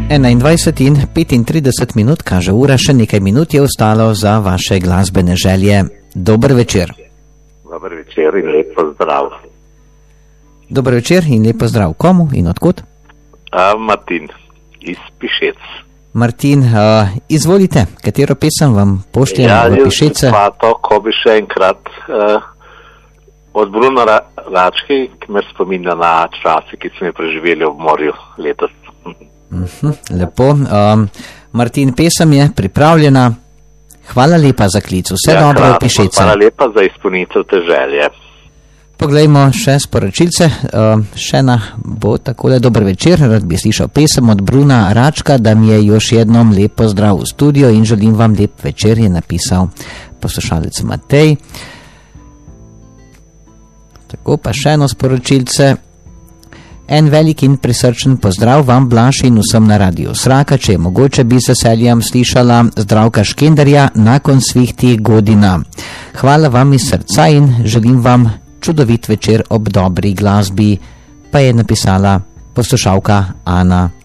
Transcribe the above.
21:35 kaže ura, še nekaj minut je ostalo za vaše glasbene želje. Dober večer. Dober večer in lep pozdrav. Dober večer in lep pozdrav. Komu in odkud? Martin iz Pišec. Martin, izvolite, katero pesem vam pošljem v Pišece? Pa to, ko bi še enkrat od Bruna Račke, ki me spominja na čase, ki smo preživeli ob morju letos. Lepo. Martin, pesem je pripravljena. Hvala lepa za klic. Vse dobro v Pišece. Hvala lepa za izpolnitev te želje. Poglejmo še sporočilce. Še ena bo takole: dober večer, rad bi slišal pesem od Bruna Račka, da mi je još jednom lep pozdrav v studio in želim vam lep večer, je napisal poslušalec Matej. Tako pa še eno sporočilce. En velik in prisrčen pozdrav vam, Blaž, in vsem na radiju Sraka, če je mogoče, bi se veseljem slišala Zdravka Škenderja nakon svih tih godina. Hvala vam iz srca in želim vam čudovit večer ob dobri glasbi, pa je napisala poslušalka Ana.